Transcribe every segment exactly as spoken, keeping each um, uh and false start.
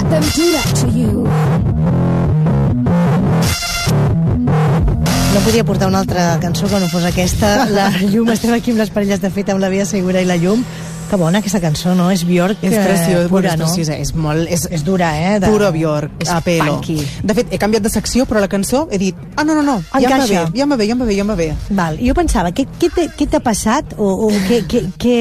them do that to you. No podia portar una altra cançó que no fos aquesta. La Llum, estem aquí amb les parelles de fet, amb la Bea Segura i la Llum. Que bona aquesta cançó, no? És Björk és preciós, eh, pura, és no? preciosa, és molt... És, és dura, eh? De... Puro Björk, a pelo. Funky. De fet, he canviat de secció, però la cançó he dit, ah, no, no, no, ja em va bé, ja em va bé, ja em va bé, ja em va bé. Val, jo pensava, què, què t'ha què t'ha passat? O, o què, què, què...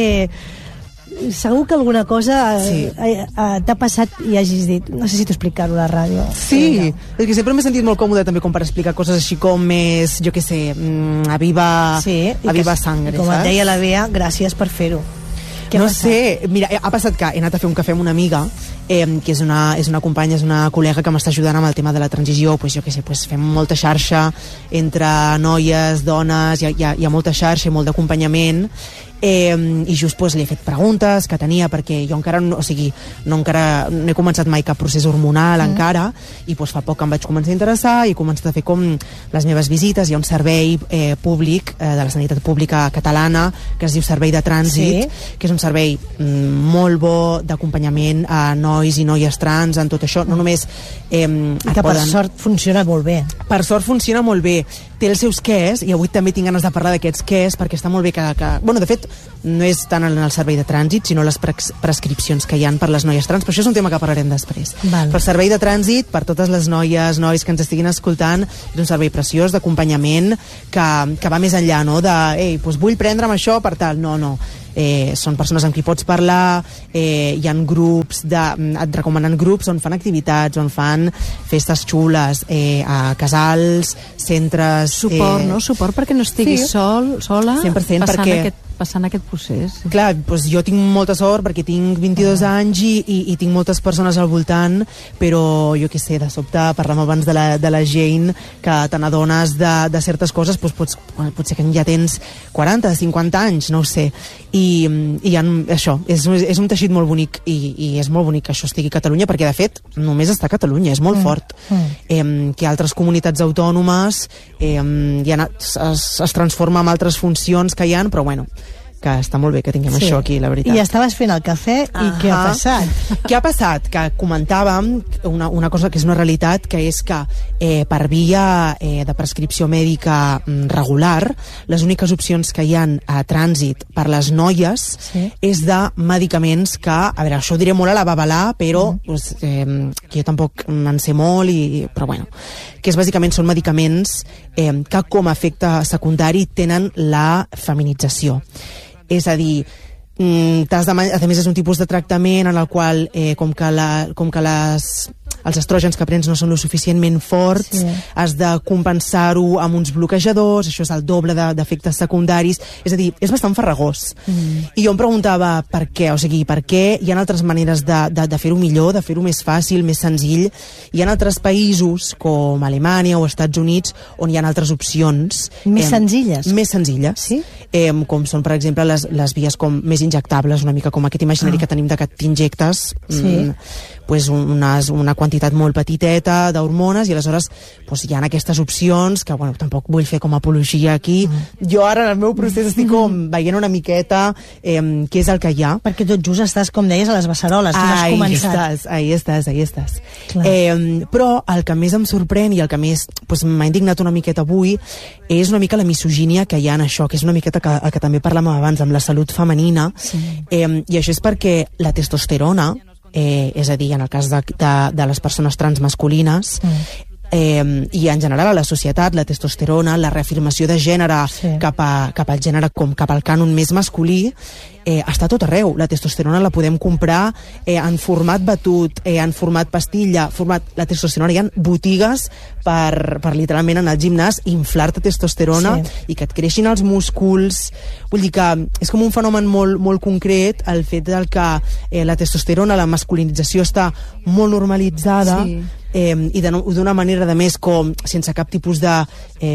Segur que alguna cosa sí. eh, eh, t'ha passat i hagis dit, necessito explicar-ho a la ràdio. Sí, és que sempre m'he sentit molt còmode també com per explicar coses així com més, jo què sé, a viva, sí, a viva sangre, com saps? et deia la Bea, gràcies per fer-ho. No sé, mira, ha passat que he anat a fer un cafè amb una amiga, eh, que és una, és una companya, és una col·lega que m'està ajudant amb el tema de la transició, pues jo què sé, pues fem molta xarxa entre noies, dones, hi ha, hi ha, hi ha molta xarxa i molt d'acompanyament, eh, i just pues, li he fet preguntes que tenia, perquè jo encara no, o sigui, no, encara, no he començat mai cap procés hormonal mm. encara, i pues, fa poc em vaig començar a interessar i he començat a fer com les meves visites. Hi ha un servei eh, públic eh, de la sanitat pública catalana que es diu Servei de Trànsit, sí. que és un servei mm, molt bo d'acompanyament a nois i noies trans en tot això, no només eh, que per poden... sort funciona molt bé. Per sort funciona molt bé, té els seus quès, i avui també tinc ganes de parlar d'aquests quès, perquè està molt bé que, que... Bueno, de fet, no és tant en el servei de trànsit, sinó les pres prescripcions que hi han per les noies trans, però això és un tema que parlarem després. Val. Però el servei de trànsit, per totes les noies, nois que ens estiguin escoltant, és un servei preciós d'acompanyament que, que va més enllà, no?, de, ei, doncs vull prendre'm això per tal. No, no. Eh, són persones amb qui pots parlar, eh, hi ha grups, de, et recomanen grups on fan activitats, on fan festes xules, eh, a casals, centres... Suport, eh... no? Suport perquè no estiguis sí. sol, sola, cent per cent passant, perquè... aquest, passant aquest procés. Clar, doncs jo tinc molta sort perquè tinc vint-i-dos ah. anys i, i, i tinc moltes persones al voltant, però jo què sé, de sobte parlem abans de la, de la Jane, que te n'adones de, de certes coses, doncs pots, potser que ja tens quaranta, cinquanta anys, no ho sé, i, i ha, això, és, és un teixit molt bonic i, i és molt bonic que això estigui a Catalunya, perquè de fet només està a Catalunya, és molt mm. fort mm. Eh, que altres comunitats autònomes eh, ja es, es, es transforma en altres funcions que hi ha, però bueno, que està molt bé que tinguem sí. això aquí, la veritat. I estaves fent el cafè i uh-huh. què ha passat? Què ha passat? Que comentàvem una, una cosa que és una realitat, que és que eh, per via eh, de prescripció mèdica regular, les úniques opcions que hi ha a trànsit per les noies sí. és de medicaments que, a veure, això ho diré molt a la babalà, però uh-huh. pues, eh, que jo tampoc en sé molt, i, però bueno, que és bàsicament són medicaments eh, que com a efecte secundari tenen la feminització. És a dir, t'has de, a més és un tipus de tractament en el qual eh, com que, la, com que les, els estrògens que prens no són lo suficientment forts, sí. has de compensar-ho amb uns bloquejadors, això és el doble d'efectes de, secundaris, és a dir, és bastant farragós. Mm. I jo em preguntava per què, o sigui, per què hi ha altres maneres de, de, de fer-ho millor, de fer-ho més fàcil, més senzill. Hi ha altres països, com Alemanya o Estats Units, on hi ha altres opcions. Més eh, senzilles? Més senzilles. Sí? Eh, com són, per exemple, les, les vies com més injectables, una mica com aquest imaginari ah. que tenim de que t'injectes sí. mm, pues una, una quantitat molt petiteta d'hormones, i aleshores pues, hi ha aquestes opcions que, bueno, tampoc vull fer com apologia aquí. Mm. Jo ara en el meu procés estic com veient una miqueta eh, què és el que hi ha. Perquè tot just estàs, com deies, a les beceroles, tu has començat. Estàs, ahí estàs, ahí estàs. Eh, però el que més em sorprèn i el que més pues, m'ha indignat una miqueta avui és una mica la misogínia que hi ha en això, que és una miqueta que, que també parlàvem abans amb la salut femenina, sí. eh, i això és perquè la testosterona, eh, és a dir, en el cas de, de, de les persones trans masculines, mm. Eh, i en general a la societat, la testosterona, la reafirmació de gènere sí. cap, a, cap al gènere com cap al cànon més masculí, eh, està tot arreu. La testosterona la podem comprar eh, en format batut, eh, en format pastilla, format... La testosterona, hi ha botigues per, per literalment anar al gimnàs, inflar-te testosterona sí. i que et creixin els músculs. Vull dir que és com un fenomen molt, molt concret, el fet del que eh, la testosterona, la masculinització està molt normalitzada, sí. Eh, i d'una manera, de més, com sense cap tipus de eh,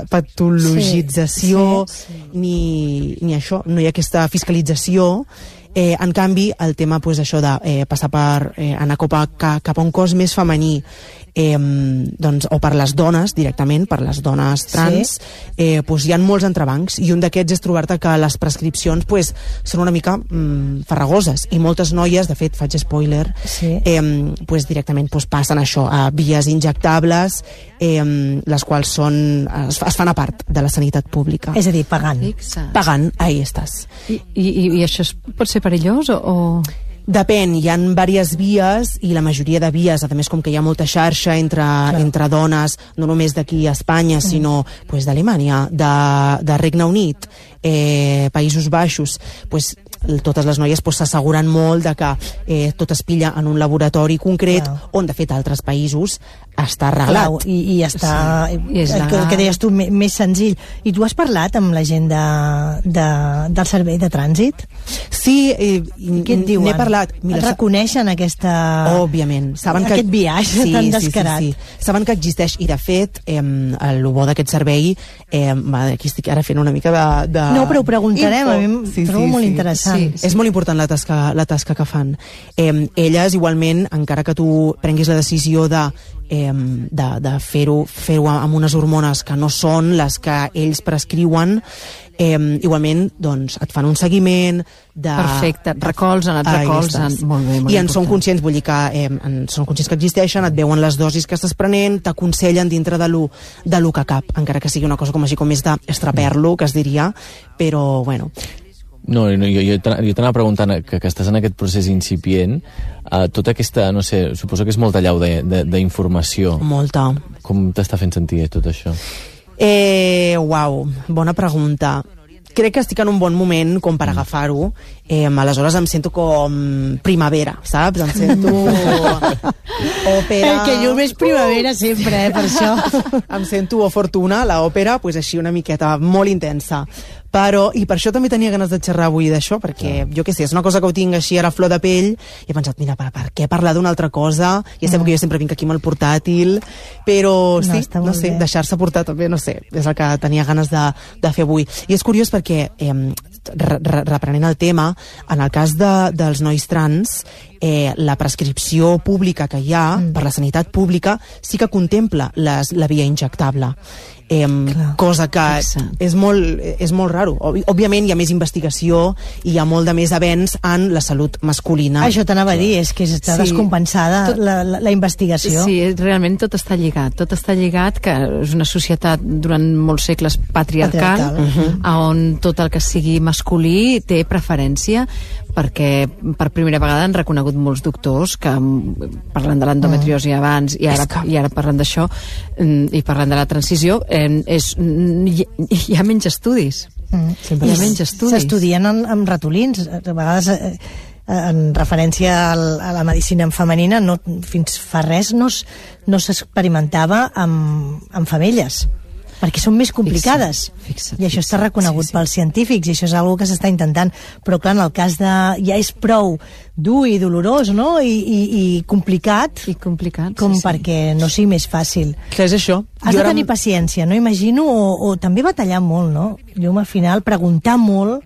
patologització, sí, sí, sí. Ni, ni això, no hi ha aquesta fiscalització, Eh, en canvi, el tema, pues, això de eh, passar per eh, anar cap a, cap a un cos més femení, eh, doncs, o per les dones directament, per les dones trans, sí. eh, pues, hi ha molts entrebancs, i un d'aquests és trobar-te que les prescripcions, pues, són una mica mm, farragoses, i moltes noies, de fet, faig spoiler, sí. eh, pues, directament pues, passen això a vies injectables, eh, les quals són, es, es fan a part de la sanitat pública. És a dir, pagant. Fixa. Pagant, ahí estàs. I, i, i això es, pot ser perillós o...? o... Depèn, hi ha diverses vies, i la majoria de vies, a més, com que hi ha molta xarxa entre, entre dones, no només d'aquí a Espanya, mm. sinó pues, d'Alemanya, de, de Regne Unit, eh, Països Baixos, pues, totes les noies s'asseguren pues, molt de que eh, tot es pilla en un laboratori concret, clar. On de fet altres països està arreglat. Clar, i, i està sí. I és el, que, el que deies tu, més senzill. I tu has parlat amb la gent de, de, del servei de trànsit? Sí, eh, què et diuen? N'he parlat. Mira, et reconeixen aquesta... Òbviament. Saben aquest que... viatge sí, tan sí, descarat. Sí, sí, sí. Saben que existeix, i de fet eh, el bo d'aquest servei, eh, aquí estic ara fent una mica de... de... No, però ho preguntarem, info. A mi em sí, trobo sí, molt sí. interessant. Sí, sí. És molt important la tasca, la tasca que fan. Eh, elles, igualment, encara que tu prenguis la decisió de Eh, de, de fer-ho fer-ho amb unes hormones que no són les que ells prescriuen, eh, igualment doncs, et fan un seguiment de... Perfecte, recolzen, et recolzen. Molt bé, molt I en important. són conscients, vull dir que eh, en són conscients que existeixen, et veuen les dosis que estàs prenent, t'aconsellen dintre de lo, de lo que cap, encara que sigui una cosa com així com més d'estraper-lo, que es diria, però bueno... No, no jo, jo, jo t'anava preguntant que, que estàs en aquest procés incipient, uh, tota aquesta, no sé, suposo que és molta llau d'informació. Molta. Com t'està fent sentir tot això? Eh, uau, bona pregunta. Crec que estic en un bon moment com per agafar-ho. Eh, aleshores em sento com primavera, saps? Em sento òpera... El que llum és primavera sempre, eh, per això. Em sento o Fortuna, l'òpera, pues així una miqueta molt intensa. Però, i per això també tenia ganes de xerrar avui d'això, perquè, jo què sé, és una cosa que ho tinc així ara a flor de pell, i he pensat, mira, per, per què parlar d'una altra cosa? Ja sé mm. que jo sempre vinc aquí amb el portàtil, però no, sí, no sé, deixar-se portar també, no sé, és el que tenia ganes de, de fer avui. I és curiós perquè, eh, re, re, reprenent el tema, en el cas de, dels nois trans, eh, la prescripció pública que hi ha mm. per la sanitat pública sí que contempla les, la via injectable. Eh, cosa que és molt, és molt raro. Òbviament hi ha més investigació i hi ha molt de més avenç en la salut masculina. Això t'anava a dir, és que està sí. descompensada tot, la, la, la investigació. Sí, realment tot està lligat. Tot està lligat, que és una societat durant molts segles patriarcal, patriarcal. Uh-huh. on tot el que sigui masculí té preferència, perquè per primera vegada han reconegut molts doctors que parlant de l'endometriosi abans i ara, que... i ara parlant d'això i parlant de la transició eh, és, hi, hi ha menys estudis mm. hi ha menys estudis s'estudien amb, amb ratolins a vegades eh, en referència al, a la medicina femenina no, fins fa res no, no s'experimentava amb, amb femelles perquè són més complicades. Fixa, fixa, i això fixa, està reconegut sí, sí. pels científics, i això és una que s'està intentant. Però, clar, en el cas de... ja és prou dur i dolorós, no? I, i, i complicat, I complicat com sí, perquè sí. no sigui més fàcil. Clar, és això. Has jo de tenir ara... paciència, no? Imagino, o, o també batallar molt, no? Jo, al final, preguntar molt.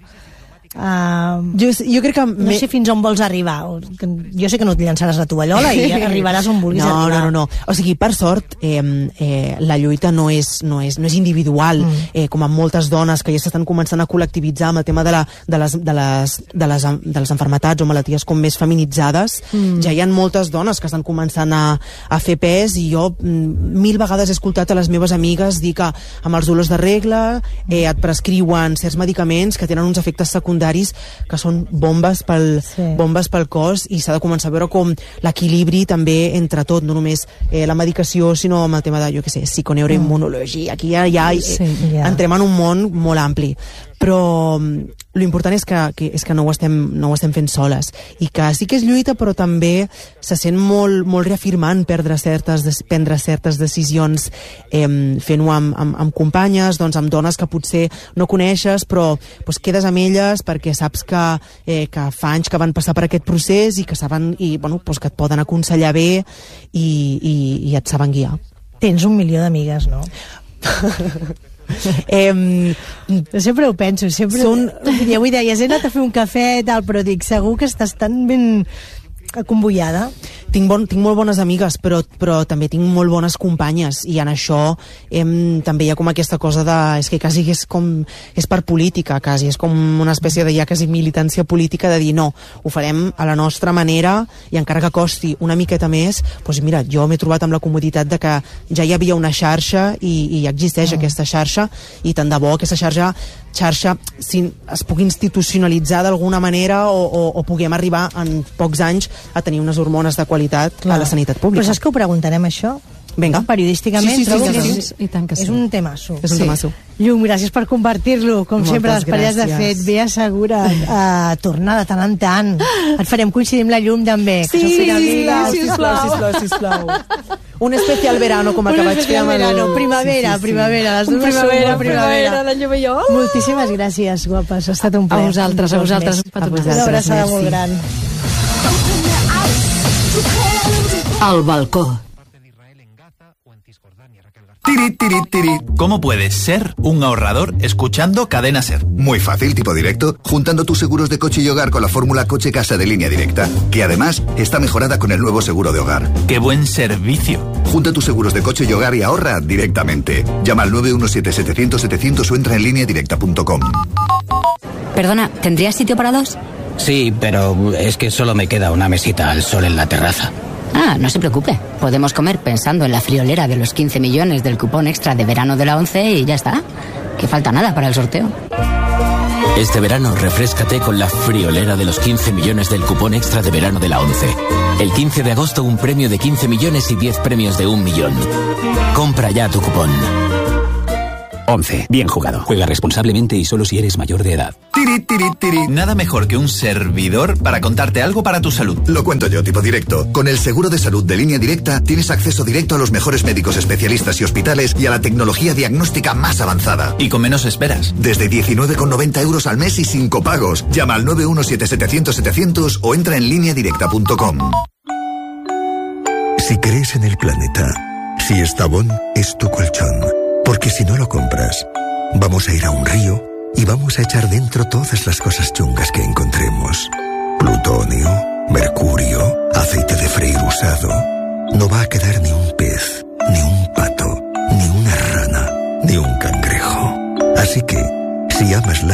Uh, jo, jo crec que... No me... sé fins on vols arribar. Jo sé que no et llançaràs la tovallola i arribaràs on vulguis no, arribar. No, no, no. O sigui, per sort, eh, eh, la lluita no és, no és, no és individual, mm. eh, com amb moltes dones que ja s'estan començant a col·lectivitzar amb el tema de, la, de, les, de, les, de, les, de les enfermetats o malalties com més feminitzades. Mm. Ja hi ha moltes dones que estan començant a, a fer pes, i jo mm, mil vegades he escoltat a les meves amigues dir que amb els dolors de regla eh, et prescriuen certs medicaments que tenen uns efectes secundaris que són bombes pel, sí. bombes pel cos, i s'ha de començar a veure com l'equilibri també entre tot, no només eh, la medicació, sinó amb el tema de, jo què sé, psiconeuroimmunologia. Aquí ja, ja sí, eh, ja. entrem en un món molt ampli. Però l'important és que, que, és que no, ho estem, no ho estem fent soles, i que sí que és lluita, però també se sent molt, molt reafirmant perdre certes, prendre certes decisions eh, fent-ho amb, amb, amb companyes, doncs amb dones que potser no coneixes, però doncs, quedes amb elles perquè saps que, eh, que fa anys que van passar per aquest procés i que saben i, bueno, doncs que et poden aconsellar bé i, i, i et saben guiar. Tens un milió d'amigues, no? Eh, sempre ho penso, sempre... Són... I avui deies, he anat a fer un cafè i tal, però dic, segur que estàs tan ben acomboiada. Tinc, bon, tinc molt bones amigues, però, però també tinc molt bones companyes, i en això em, també hi ha com aquesta cosa de... És que quasi és com... És per política, quasi. És com una espècie de ja quasi militància política de dir, no, ho farem a la nostra manera, i encara que costi una miqueta més, doncs mira, jo m'he trobat amb la comoditat de que ja hi havia una xarxa i, i ja existeix mm. aquesta xarxa, i tant de bo aquesta xarxa xarxa si es pugui institucionalitzar d'alguna manera, o, o, o puguem arribar en pocs anys a tenir unes hormones de qualitat Clar. a la sanitat pública. Però saps que ho preguntarem, això? Vinga. Periodísticament, sí, sí, trobo sí, que sí, és, sí. I tant que sí. és un temasso. És un sí. temasso. Llum, gràcies per compartir-lo. Com Moltes sempre, les parelles de gràcies. fet, bé assegurat a tornar de tant en tant. Et farem coincidir amb la Llum també. Sí, que sí, sisplau, sisplau, sisplau, sisplau. Un especial verano, com Un que vaig fer amb el... verano, primavera, sí, sí, sí. primavera. Les Un dues primavera, són primavera, la Llum i jo. Moltíssimes gràcies, guapes. Ha estat un plaer. A vosaltres, a vosaltres. A vosaltres, Una abraçada merci. molt gran. Al balcó. Tiri, tiri, tiri. ¿Cómo puedes ser un ahorrador escuchando Cadena Ser? Muy fácil, tipo directo, juntando tus seguros de coche y hogar con la fórmula coche-casa de Línea Directa, que además está mejorada con el nuevo seguro de hogar. ¡Qué buen servicio! Junta tus seguros de coche y hogar y ahorra directamente. Llama al nueve uno siete setecientos setecientos o entra en línea directa punto com. Perdona, ¿tendrías sitio para dos? Sí, pero es que solo me queda una mesita al sol en la terraza. Ah, no se preocupe. Podemos comer pensando en la friolera de los quince millones del cupón extra de verano de la ONCE y ya está. Que falta nada para el sorteo. Este verano refréscate con la friolera de los quince millones del cupón extra de verano de la ONCE. El quince de agosto un premio de quince millones y diez premios de un millón. Compra ya tu cupón. once. Bien jugado. Juega responsablemente y solo si eres mayor de edad. Tiri, tiri, tiri. Nada mejor que un servidor para contarte algo para tu salud. Lo cuento yo, tipo directo. Con el seguro de salud de Línea Directa tienes acceso directo a los mejores médicos especialistas y hospitales y a la tecnología diagnóstica más avanzada. Y con menos esperas. Desde diecinueve con noventa euros al mes y sin copagos. Llama al nueve uno siete setecientos setecientos o entra en línea directa punto com. Si crees en el planeta, si Estavón es tu colchón. Porque si no lo compras, vamos a ir a un río y vamos a echar dentro todas las cosas chungas que encontremos. Plutonio, mercurio, aceite de freír usado. No va a quedar ni un pez, ni un pato, ni una rana, ni un cangrejo. Así que, si amas la